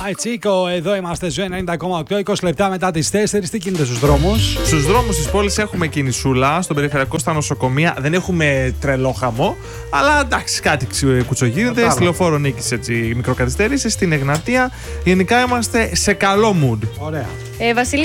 Τσίκο, εδώ είμαστε στο 90,8, 20 λεπτά μετά τις 4. Τι γίνεται στους δρόμους? Στους δρόμους της πόλης έχουμε κινησούλα, στον περιφερειακό στα νοσοκομεία δεν έχουμε τρελό χαμό, αλλά εντάξει, κάτι κουτσογίνεται. Στη Λεωφόρο Νίκης μικροκαθυστέρηση, στην Εγνατία γενικά είμαστε σε καλό mood. Ωραία. Βασίλη,